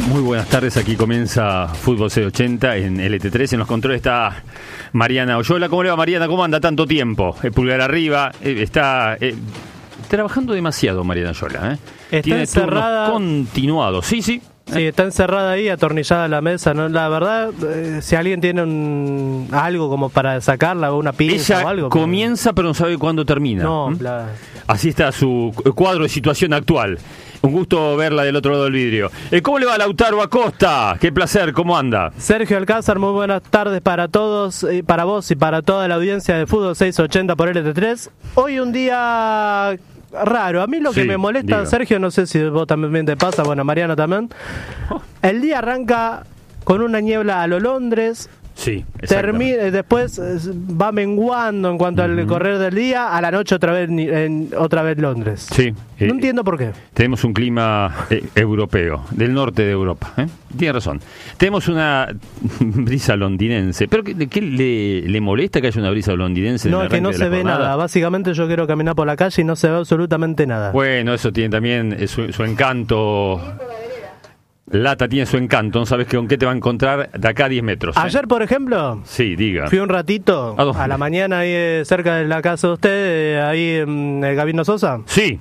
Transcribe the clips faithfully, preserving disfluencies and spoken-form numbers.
Muy buenas tardes, aquí comienza Fútbol C ochenta en L T tres. En los controles está Mariana Oyola. ¿Cómo le va, Mariana? ¿Cómo anda tanto tiempo? El pulgar arriba, eh, está eh, trabajando demasiado Mariana Oyola. ¿eh? Está Tiene encerrada. turnos continuados. Sí, sí. Sí, está encerrada ahí, atornillada a la mesa. ¿no? La verdad, eh, si alguien tiene un, algo como para sacarla, o una pinza Ella o algo. comienza, pero no sabe cuándo termina. No, ¿Mm? la... Así está su cuadro de situación actual. Un gusto verla del otro lado del vidrio. Eh, ¿Cómo le va, Lautaro Acosta? Qué placer, ¿cómo anda? Sergio Alcázar, muy buenas tardes para todos, y para vos y para toda la audiencia de Fútbol seiscientos ochenta por L T tres. Hoy un día raro. A mí lo que Sí, me molesta, diga. Sergio, no sé si vos también te pasa, bueno, Mariano también. El día arranca con una niebla a lo Londres. Sí, Termina, después eh, va menguando en cuanto al correr del día, a la noche otra vez ni- en, otra vez Londres. Sí. eh, No entiendo por qué. Tenemos un clima eh, europeo, del norte de Europa. ¿eh? Tiene razón. Tenemos una brisa londinense. ¿Pero qué, qué le, le molesta que haya una brisa londinense? en No, el es que no arranque de se la ve jornada? nada. Básicamente yo quiero caminar por la calle y no se ve absolutamente nada. Bueno, eso tiene también eh, su, su encanto. Lata tiene su encanto. No sabes que con qué te va a encontrar de acá a diez metros. ¿eh? Ayer, por ejemplo, Sí, diga. fui un ratito ¿A dónde? a la mañana ahí eh, cerca de la casa de usted, eh, ahí en el Gabino Sosa. Sí.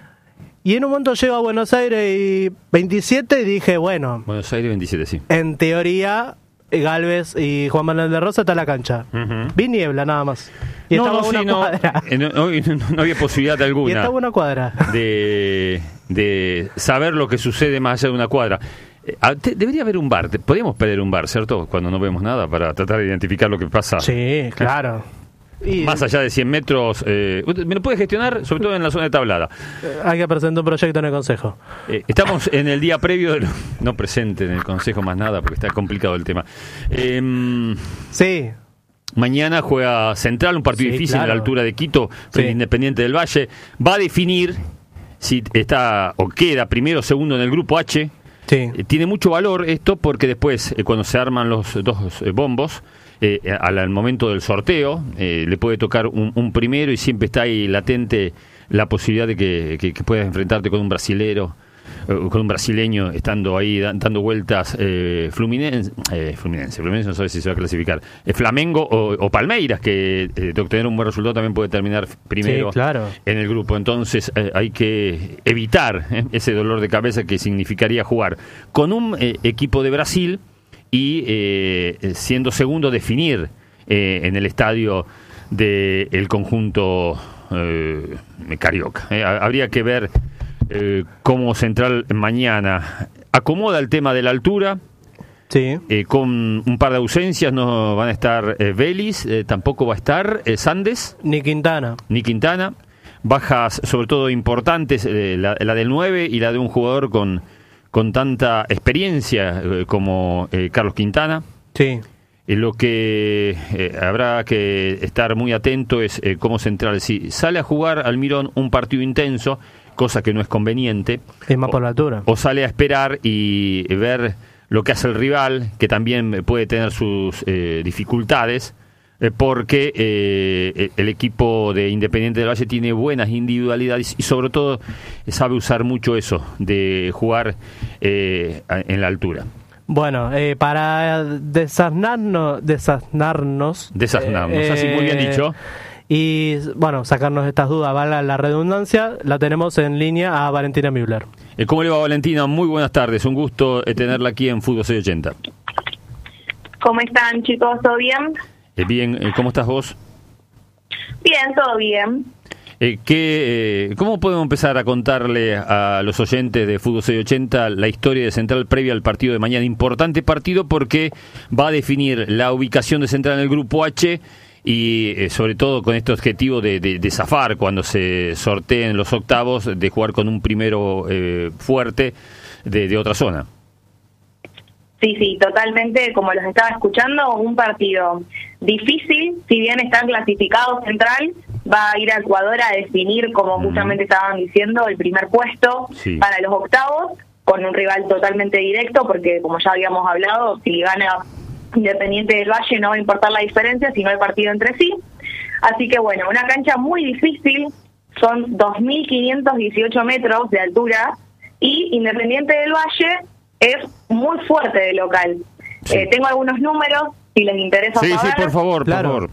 Y en un momento llego a Buenos Aires y veintisiete y dije, bueno, Buenos Aires veintisiete, sí. en teoría Galvez y Juan Manuel de Rosa está en la cancha. Ujú. Vi niebla nada más. Y no, estaba no, a una sí, no, cuadra. eh, no, no, no había posibilidad Y alguna estaba a una cuadra. de, de saber lo que sucede más allá de una cuadra. Eh, ah, te- debería haber un bar. Te- Podríamos pedir un bar, ¿cierto? Cuando no vemos nada, para tratar de identificar lo que pasa. Sí, claro. Y Más allá de cien metros. Eh, ¿usted ¿Me lo puede gestionar? Sobre todo en la zona de Tablada. eh, hay que presentar un proyecto en el Consejo. Eh, estamos en el día previo, de lo- no presente en el Consejo más nada, porque está complicado el tema. Eh, Sí, Mañana juega Central, un partido Sí, difícil claro. a la altura de Quito, frente a Sí. Independiente del Valle. Va a definir si está o queda primero o segundo en el grupo H. sí. Eh, tiene mucho valor esto porque después, eh, cuando se arman los dos eh, bombos, eh, al, al momento del sorteo, eh, le puede tocar un, un primero y siempre está ahí latente la posibilidad de que, que, que puedas enfrentarte con un brasilero, eh, con un brasileño estando ahí da- dando vueltas. eh, Fluminense, eh, Fluminense, Fluminense no sabe si se va a clasificar, eh, Flamengo o, o Palmeiras, que eh, de obtener un buen resultado también puede terminar primero Sí, claro. en el grupo. Entonces eh, hay que evitar eh, ese dolor de cabeza que significaría jugar con un eh, equipo de Brasil y eh, siendo segundo definir eh, en el estadio del conjunto eh, carioca. Eh, ha- habría que ver eh, cómo Central mañana acomoda el tema de la altura. Sí. Eh, con un par de ausencias no van a estar eh, Vélez, eh, tampoco va a estar eh, Sandes Ni Quintana. ni Quintana. Bajas sobre todo importantes, eh, la, la del nueve y la de un jugador con, con tanta experiencia eh, como eh, Carlos Quintana. Sí. Eh, lo que eh, habrá que estar muy atento es eh, cómo Central, si sale a jugar Almirón un partido intenso, cosa que no es conveniente, Es más por la altura. o sale a esperar y ver lo que hace el rival, que también puede tener sus eh, dificultades, eh, porque eh, el equipo de Independiente del Valle tiene buenas individualidades y sobre todo eh, sabe usar mucho eso, de jugar eh, a- en la altura. Bueno, eh, para desasnarnos, desasnarnos, Desasnarnos, así muy bien dicho. Y bueno, sacarnos estas dudas, valga la redundancia, la tenemos en línea a Valentina Müller. Eh, ¿Cómo le va, Valentina? Muy buenas tardes, un gusto eh, tenerla aquí en Fútbol seiscientos ochenta. ¿Cómo están, chicos? ¿Todo bien? Eh, bien, eh, ¿cómo estás vos? Bien, todo bien. Eh, ¿qué, eh, ¿Cómo podemos empezar a contarle a los oyentes de Fútbol seiscientos ochenta la historia de Central previa al partido de mañana? Importante partido porque va a definir la ubicación de Central en el grupo H y eh, sobre todo con este objetivo de, de, de zafar cuando se sorteen los octavos, de jugar con un primero eh, fuerte de, de otra zona. Sí, sí, totalmente, como los estaba escuchando, un partido difícil, si bien está clasificado Central, va a ir a Ecuador a definir, como Ujú. justamente estaban diciendo, el primer puesto Sí. para los octavos, con un rival totalmente directo, porque como ya habíamos hablado, si gana Independiente del Valle no va a importar la diferencia, sino el partido entre sí. Así que bueno, una cancha muy difícil, son dos mil quinientos dieciocho metros de altura, y Independiente del Valle es muy fuerte de local. Sí. Eh, tengo algunos números, si les interesa sí, saber. Sí, por favor, claro. por favor.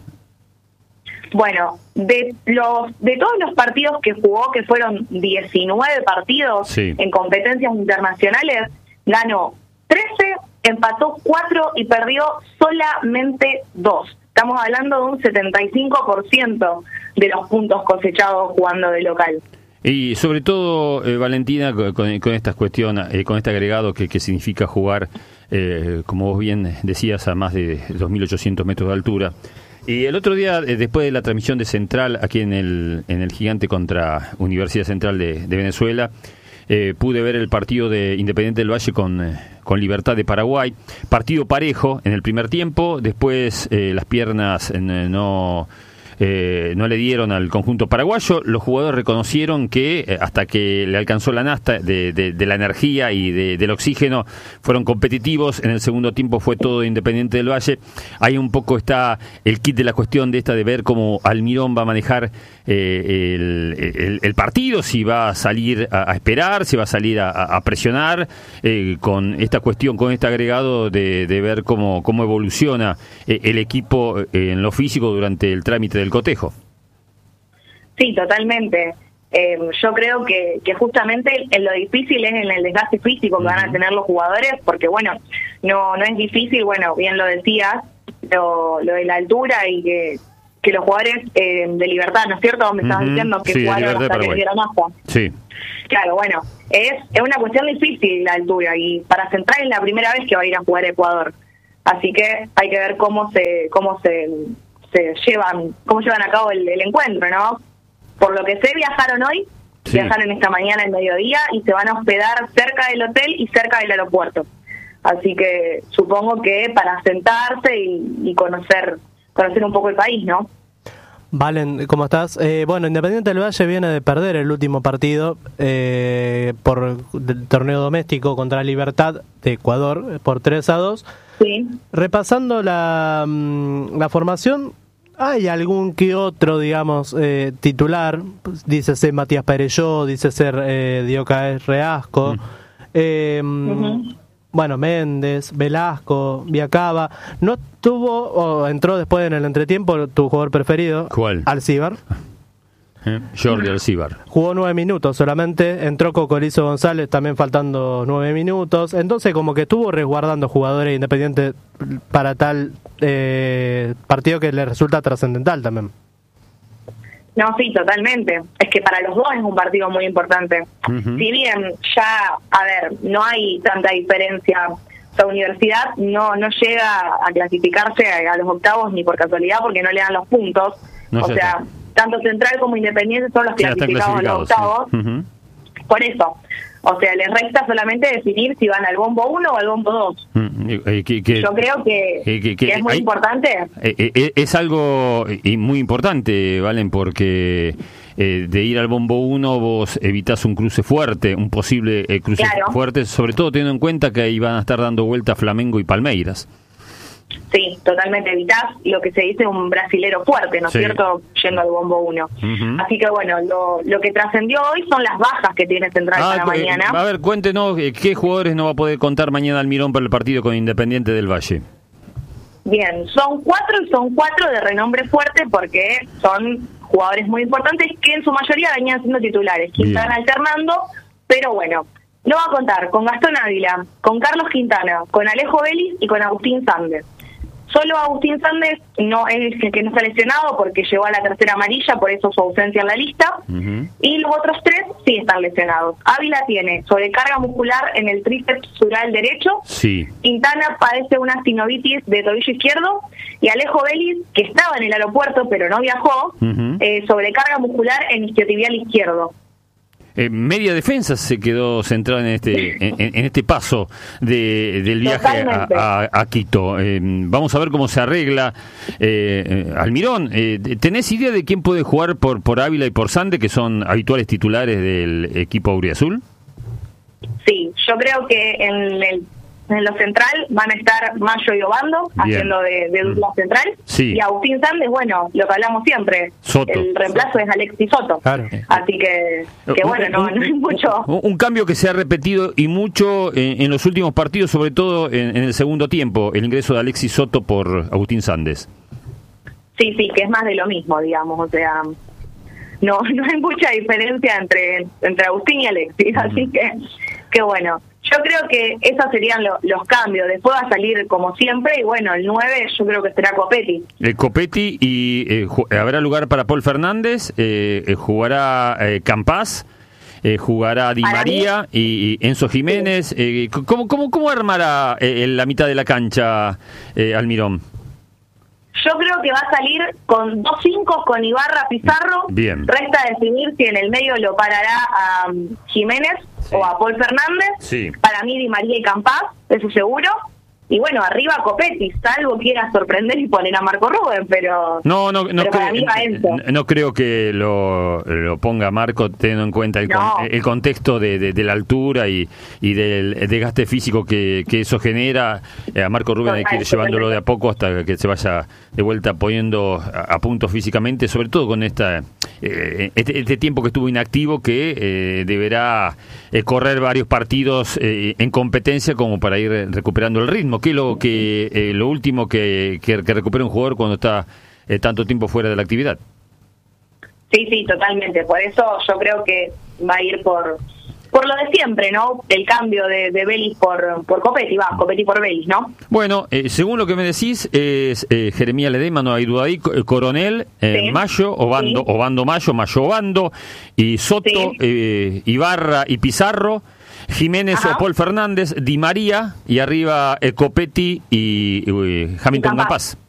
Bueno, de los de todos los partidos que jugó, que fueron diecinueve partidos sí. en competencias internacionales, ganó trece, empató cuatro y perdió solamente dos. Estamos hablando de un setenta y cinco por ciento de los puntos cosechados jugando de local. Y sobre todo, eh, Valentina, con, con estas cuestiones, eh, con este agregado que, que significa jugar, eh, como vos bien decías, a más de dos mil ochocientos metros de altura. Y el otro día, eh, después de la transmisión de Central, aquí en el, en el Gigante contra Universidad Central de, de Venezuela, eh, pude ver el partido de Independiente del Valle con, eh, con Libertad de Paraguay. Partido parejo en el primer tiempo, después eh, las piernas eh, no... Eh, no le dieron al conjunto paraguayo. Los jugadores reconocieron que eh, hasta que le alcanzó la nafta de, de, de la energía y de, del oxígeno, fueron competitivos. En el segundo tiempo fue todo Independiente del Valle. Ahí un poco está el kit de la cuestión de esta, de ver cómo Almirón va a manejar eh, el, el, el partido, si va a salir a, a esperar, si va a salir a, a presionar, eh, con esta cuestión, con este agregado de, de ver cómo, cómo evoluciona eh, el equipo eh, en lo físico durante el trámite del el cotejo. Sí, totalmente. Eh, yo creo que, que justamente en lo difícil es en el desgaste físico que uh-huh. van a tener los jugadores, porque bueno, no no es difícil, bueno, bien lo decías, lo, lo de la altura y que, que los jugadores eh, de Libertad, ¿no es cierto? Me estabas uh-huh. diciendo que sí, jugaron hasta que dieron hasta. Sí. Claro, bueno, es, es una cuestión difícil la altura, y para Central es la primera vez que va a ir a jugar a Ecuador. Así que hay que ver cómo se cómo se se llevan cómo llevan a cabo el, el encuentro, ¿no? Por lo que sé, viajaron hoy, sí. viajaron esta mañana al mediodía y se van a hospedar cerca del hotel y cerca del aeropuerto. Así que supongo que para sentarse y, y conocer conocer un poco el país, ¿no? Valen, ¿cómo estás? Eh, bueno, Independiente del Valle viene de perder el último partido eh, por el torneo doméstico contra Libertad de Ecuador por tres a dos. Sí. Repasando la, la formación, hay algún que otro, digamos, eh, titular, dice ser Matías Perelló, dice ser eh, Diocaez Reasco, mm. eh, uh-huh. bueno, Méndez, Velasco, Viacaba. No tuvo, o entró después en el entretiempo, tu jugador preferido. ¿Cuál? Alcibar. ¿Eh? Jordi Alcibar. Jugó nueve minutos solamente, entró Cocolizo González también faltando nueve minutos, entonces como que estuvo resguardando jugadores independientes para tal eh, partido que le resulta trascendental también. No, sí, totalmente. Es que para los dos es un partido muy importante. Uh-huh. Si bien ya, a ver, no hay tanta diferencia, la Universidad no no llega a clasificarse a, a los octavos ni por casualidad, porque no le dan los puntos. No o sea, está. Tanto Central como Independiente son los clasificados a los octavos. Sí. Uh-huh. Por eso. O sea, les resta solamente definir si van al bombo uno o al bombo dos. Mm, eh, que, que, Yo creo que, eh, que, que es muy hay, importante. Eh, eh, es algo y muy importante, Valen, porque eh, de ir al bombo uno vos evitás un cruce fuerte, un posible eh, cruce claro. fuerte, sobre todo teniendo en cuenta que ahí van a estar dando vuelta Flamengo y Palmeiras. Sí, totalmente evitás lo que se dice un brasilero fuerte, ¿no es sí. cierto? Yendo al bombo uno. Uh-huh. Así que bueno, lo, lo que trascendió hoy son las bajas que tiene Central ah, para eh, mañana. A ver, cuéntenos, ¿qué jugadores no va a poder contar mañana Almirón para el partido con Independiente del Valle? Bien, son cuatro y son cuatro de renombre fuerte porque son jugadores muy importantes que en su mayoría venían siendo titulares, que están alternando, pero bueno, no va a contar con Gastón Ávila, con Carlos Quintana, con Alejo Vélez y con Agustín Sández. Solo Agustín Sández no es el que no está lesionado porque llegó a la tercera amarilla, por eso su ausencia en la lista. Uh-huh. Y los otros tres sí están lesionados. Ávila tiene sobrecarga muscular en el tríceps sural derecho. Sí. Quintana padece una sinovitis de tobillo izquierdo. Y Alejo Vélez, que estaba en el aeropuerto pero no viajó, uh-huh. eh, sobrecarga muscular en isquiotibial izquierdo. Eh, media defensa se quedó centrada en este en, en este paso de, del viaje a, a, a Quito. Eh, vamos a ver cómo se arregla. Eh, eh, Almirón, eh, ¿tenés idea de quién puede jugar por por Ávila y por Sande, que son habituales titulares del equipo auriazul? Sí, yo creo que en el En lo central van a estar Mayo y Obando, Bien. haciendo de, de dupla mm. central. Sí. Y Agustín Sandes, bueno, lo que hablamos siempre, Soto. el reemplazo Soto. es Alexis Soto. Claro. Así que, que bueno, no, no hay mucho... Un cambio que se ha repetido y mucho en, en los últimos partidos, sobre todo en, en el segundo tiempo, el ingreso de Alexis Soto por Agustín Sandes. Sí, sí, que es más de lo mismo, digamos, o sea... No, no hay mucha diferencia entre, entre Agustín y Alexis, mm. así que, que bueno... Yo creo que esos serían lo, los cambios. Después va a salir como siempre y bueno, el nueve yo creo que será Copetti. El Copetti y eh, habrá lugar para Paul Fernández, eh, eh, jugará eh, Campás, eh, jugará Di para María mí, y, y Enzo Jiménez. Sí. Eh, ¿cómo, cómo, ¿Cómo armará eh, la mitad de la cancha eh, Almirón? Yo creo que va a salir con dos cinco con Ibarra, Pizarro. Bien. Resta definir si en el medio lo parará a um, Jiménez sí. o a Paul Fernández. Sí. Para mí Di María y Campás, eso seguro. Y bueno, arriba Copetti, salvo quiera sorprender y poner a Marco Rubén, pero, no, no, no, pero para mí va Enzo. No creo que lo, lo ponga Marco teniendo en cuenta el, no. con, el contexto de, de, de la altura y, y del desgaste físico que, que eso genera. Eh, a Marco Rubén no, hay que ir llevándolo de a poco hasta que se vaya de vuelta poniendo a, a punto físicamente, sobre todo con esta eh, este, este tiempo que estuvo inactivo, que eh, deberá eh, correr varios partidos eh, en competencia como para ir recuperando el ritmo. ¿Qué es lo que eh, lo último que, que, que recupera un jugador cuando está eh, tanto tiempo fuera de la actividad? Sí, sí, totalmente. Por eso yo creo que va a ir por por lo de siempre, ¿no? El cambio de, de Vélez por, por Copetti, va, Copetti por Vélez, ¿no? Bueno, eh, según lo que me decís, es eh, Jeremías Ledesma, no hay duda ahí, Coronel, eh, sí. Mayo, Obando, sí. Obando Mayo, Mayo Obando, y Soto, sí. eh, Ibarra y Pizarro, Jiménez Ajá. o Paul Fernández, Di María y arriba eh, Copetti y, y Hamilton Campás.